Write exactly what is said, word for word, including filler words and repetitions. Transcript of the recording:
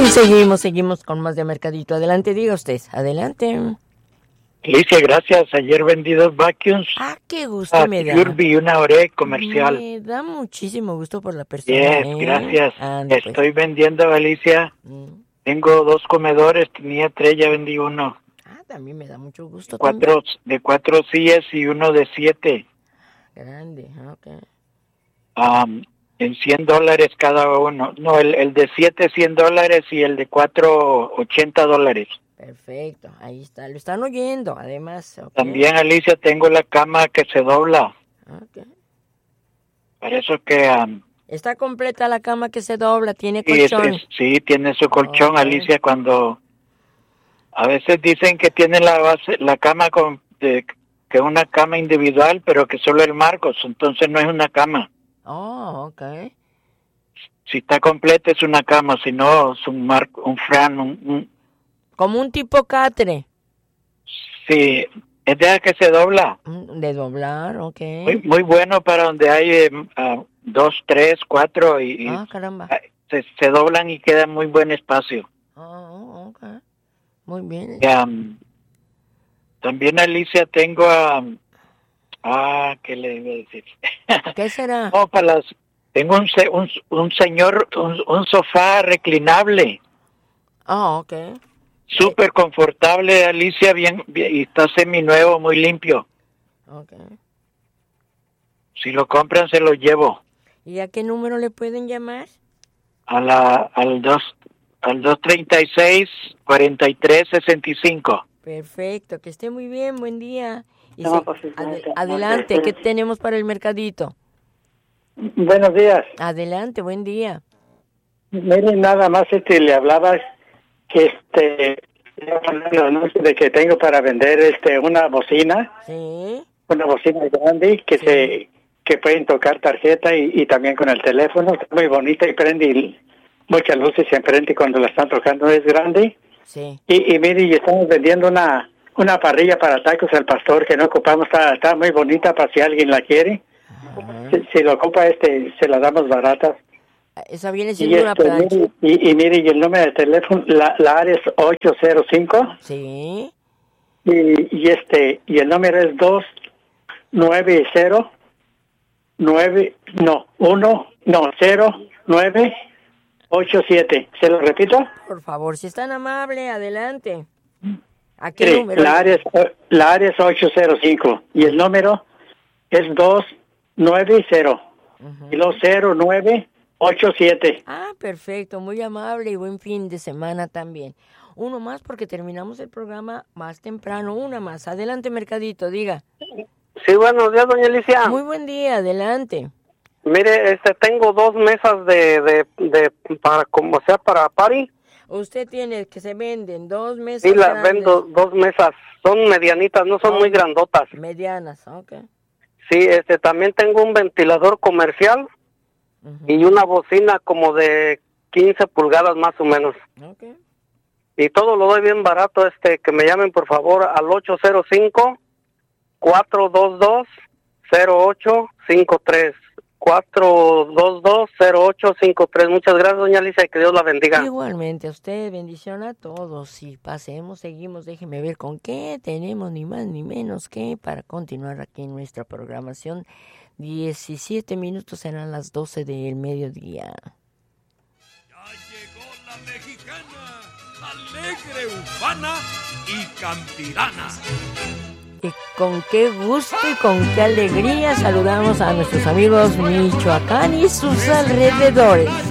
Y seguimos, seguimos con más de Mercadito. Adelante, diga usted. Adelante. Alicia, gracias. Ayer vendí dos vacuums. Ah, qué gusto a me da. Kirby, una Oré comercial. Me da muchísimo gusto por la persona. Yes, ¿eh? gracias. Ande, pues. Estoy vendiendo, Alicia. Mm. Tengo dos comedores, tenía tres, ya vendí uno. Ah, también me da mucho gusto. Cuatro, también. de cuatro sillas y uno de siete. Grande, ok. Um, en cien dólares cada uno. No, el, el de siete, cien dólares y el de cuatro, ochenta dólares. Perfecto, ahí está. Lo están oyendo, además. Okay. También, Alicia, tengo la cama que se dobla. Ok. Por eso que... Um, está completa la cama que se dobla, tiene colchón. Sí, es, sí tiene su colchón, okay. Alicia, cuando... A veces dicen que tiene la base, la cama con... De, que es una cama individual, pero que solo el marco, entonces no es una cama. Oh, okay. Si está completa es una cama, si no es un marco, un fran, un, un... como un tipo catre. Sí, es de la que se dobla. De doblar, okay. Muy, muy bueno para donde hay uh, dos, tres, cuatro y, ah, caramba. y se, se doblan y queda muy buen espacio. Oh, okay. Muy bien. Um, también, Alicia, tengo a... Um, ah, ¿qué le iba a decir? ¿Qué será? No, para las... Tengo un, un, un señor, un, un sofá reclinable. Ah, oh, ok. Súper confortable, Alicia, bien, bien, y está seminuevo, muy limpio. Ok. Si lo compran, se lo llevo. ¿Y a qué número le pueden llamar? A la, al dos, al dos treinta y seis, cuarenta y tres, sesenta y cinco. Perfecto, que esté muy bien, buen día. Y no, se, pues, ad, adelante, ¿qué tenemos para el mercadito? Buenos días. Adelante, buen día. Miren, nada más este le hablaba que este de que tengo para vender este una bocina. Sí. Una bocina grande que sí. se que pueden tocar tarjeta y, y también con el teléfono, está muy bonita y prende muchas luces en frente cuando la están tocando, es grande. Sí. Y, y mire, y estamos vendiendo una una parrilla para tacos al pastor que no ocupamos, está, está muy bonita para si alguien la quiere. Si, si lo ocupa, este, se la damos baratas. Esa viene siendo y una este, plancha. Mire, y, y mire, y el número de teléfono, la, la área es ocho cero cinco. Sí. Y, y este, y el número es dos nueve cero nueve, no, uno, no, cero nueve ocho siete. ¿Se lo repito? Por favor, si es tan amable, adelante. ¿A qué sí, número? La área, es, la área es ocho cero cinco y el número es dos nueve cero uh-huh. y los cero nueve ocho siete. Ah, perfecto, muy amable y buen fin de semana también. Uno más porque terminamos el programa más temprano, una más. Adelante, Mercadito, diga. Sí, buenos días, doña Alicia. Muy buen día, adelante. Mire, este, tengo dos mesas de, de, de, para, como sea, para party. Usted tiene que se venden dos mesas. Sí, las vendo dos mesas, son medianitas, no son oh, muy grandotas. Medianas, ok. Sí, este, también tengo un ventilador comercial uh-huh. y una bocina como de quince pulgadas más o menos. Okay. Y todo lo doy bien barato, este, que me llamen por favor al ocho cero cinco, cuatro dos dos, cero ocho cinco tres. cuatro dos dos, cero ocho cinco tres. Muchas gracias, doña Alicia, y que Dios la bendiga. Igualmente a usted, bendición a todos. Y pasemos, seguimos, déjeme ver con qué tenemos, ni más ni menos que para continuar aquí en nuestra programación. diecisiete minutos serán las doce del mediodía. Ya llegó la mexicana, alegre, ufana y campirana. Y con qué gusto y con qué alegría saludamos a nuestros amigos Michoacán y sus alrededores.